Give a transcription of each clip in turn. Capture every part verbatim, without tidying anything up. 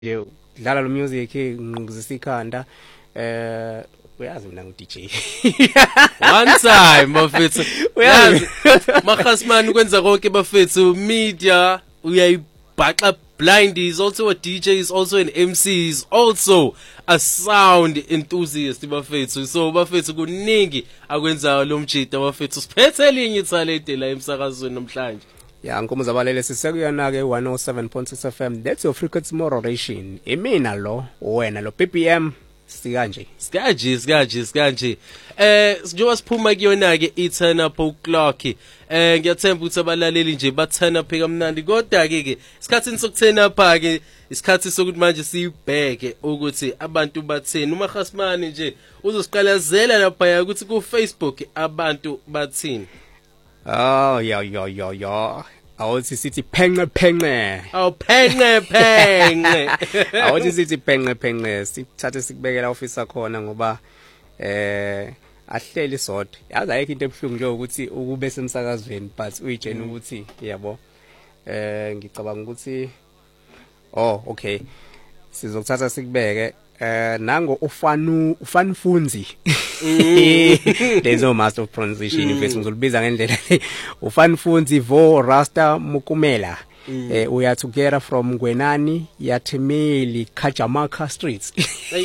nje dlala lo music ngizisa ikhanda eh uyazi mina ngu D J one time bafethu uyazi makhasmani kwenza konke bafethu media uyayibhaxa blind. He's also a D J, he's also an M C, he's also a sound enthusiast bafethu. So bafethu kuningi akwenzayo lo mjida bafethu, siphethe elinye ithalente la emsakazweni namhlanje. Ya nkomo zabalele sisekuyona ke one oh seven point six F M. That's your frequency moderation. Imina lo wena lo P P M sikanje. Sikanje sikanje sikanje. Eh njengoba siphuma kuyona ke i turn up o'clock. Eh ngiyathemba ukuthi abalaleli nje ba turn up kamnandi kodwa ke ke isikhathi soku turn up ke isikhathi sokuthi manje sibheke ukuthi abantu bathini. Uma khasmani nje uzosiqalazela lapha ukuthi ku Facebook abantu bathini. Oh ya ya ya ya. Awuthi sithi phenqe phenqe. Aw phenqe phenqe. Awuthi sithi phenqe phenqe sithathe sikubekela office khona ngoba eh ahleli sodwa. Yazi ayikho into ebhlungu nje ukuthi ukube semsakazweni but uyitshena ukuthi yabo eh ngicabanga ukuthi oh okay sizokuthatha sikubeke eh nango ufanu ufanfunzi. There's no master of pronunciation if ngizolibiza ngendlela le. Ufanfunzi vo Rasta Mukumela. Eh uya together from Ngwenani Yathemeli Kajamaka streets.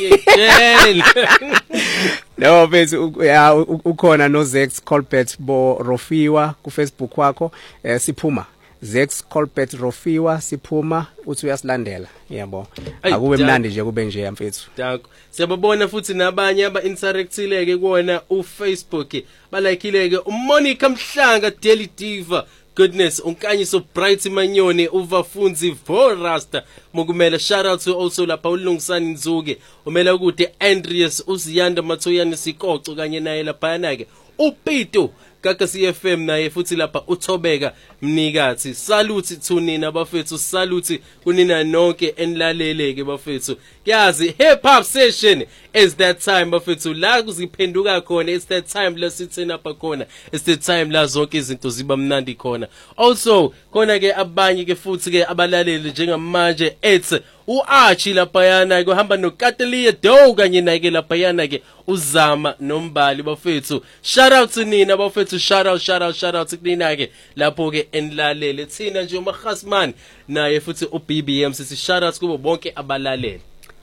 No bese ya ukhona no Zex Colbert Bo Rofiwa ku Facebook wakho eh siphuma Zex Colbert Rofiwa siphuma uthi uyasilandela yabo akube mnandi nje kube nje yamfethu dakho siyababona futhi nabanye aba interactileke kuona u Facebook balayikhileke uMonica Mhlanga Daily Diva goodness unkanyiso Bright Manyoni uvafunzi vo Rasta Mukumela. Shout out to also lapha uLungisani Nzuke umela ukuthi Andreas Usiyanda Mathoyani Sikoco kanye naye lapha ke uPito Kaka C F M naye futhi lapha uThobeka Mnikathi. Salute thunina bafethu, salute kunina nonke enilaleleke bafethu. Yazi hip hop session is that time bafethu la kuziphenduka khona. It's that time la sithena apha khona. It's the time la zonke izinto ziba mnandi khona. Also khona ke abanye ke futhi ke abalaleli njengamanje it's uArchie lapha yana kuhamba noKatelia Do kanye nake lapha yana ke uzama nombali bafethu. Shout out to nina bafethu, shout out shout out shout out kunina ke lapho ke enilalele thina nje uMakhasman naye futhi uB B M sithi shout out kubo bonke abalaleli.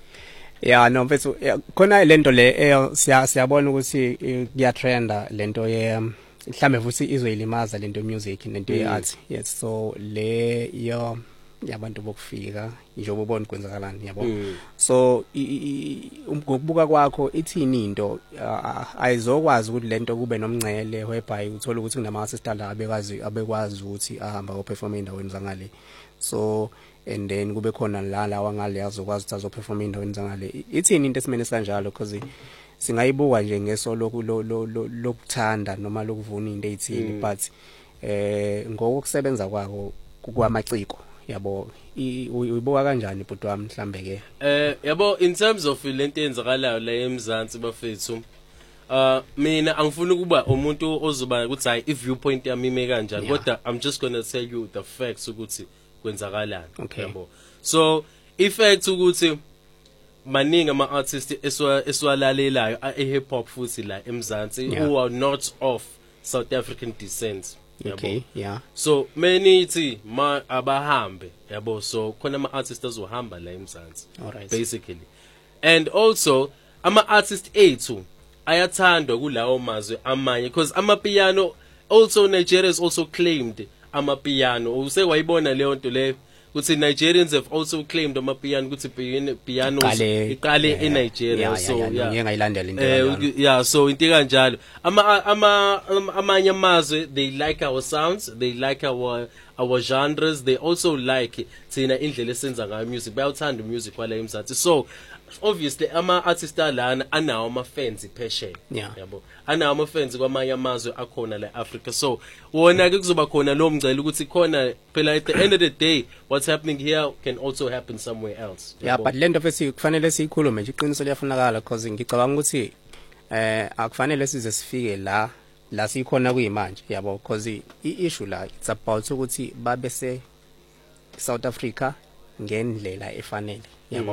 Ya no mfethu khona lento le siyabona ukuthi kuya trenda lento ye mhlambe futhi izoyilimaza lento music lento ye art. Yes, so le yo yabantu bokufika njengoba ubona kwenzakalani yabo. So ngokubuka kwakho ithini into ayizokwazi ukuthi lento kube nomngcele whereby uthola ukuthi kunama assistant la abekwazi abekwazi ukuthi ahamba uperform endaweni zangale. So and then kube khona la lawa ngale azokwazi ukuthi azoperform endaweni zangale. Ithini into esimene kanjalo because singayibuka nje ngeso lokuthanda noma lokuvuna into ezithini but eh ngokusebenza kwako kwamaciko yabo uyibuka kanjani bhuti wami mhlambe ke eh yabo in terms of lento enzakalayo la eMzansi bafethu uh mina angifuni ukuba umuntu ozoba ukuthi hayi i viewpoint yami ime kanjani kodwa I'm just going to tell you the facts ukuthi kwenzakalani yabo. So effect ukuthi maningi ama artists eswalalelayo e hip hop futhi la eMzansi who are not of South African descent. Okay, yeah. So many ti ma abahambe yabo, so khona ama artists azohamba la eMzansi basically. And also ama artists ethu ayathandwa kulawo mazwe amanye because ama piano also Nigeria is also claimed ama piano. Usekwayibona leyo nto le ukuthi Nigerians have also claimed ama piano ukuthi piano iqale e Nigeria. So yeah ngiyayilandela into yeah so into kanjalo ama ama amanye amazwe they like our sounds, they like our our genres, they also like thina indlela esenza ngayo music, bayathanda music kwala eMzansi. So obviously ama artists alana anawo ama fans phesheya yabo, anawo ama fans kwamanye amazwe akhona la Africa. So wona ke kuzoba khona lo mngcele ukuthi khona phela at the end of the day what's happening here can also happen somewhere else. Yeah, but lento futhi kufanele siyikhulume nje iqiniso liyafunakala because ngicabanga ukuthi eh akufanele size sifike la la sikhona kuyimanje yabo because i issue la it's about ukuthi babe se South Africa ngendlela efanele.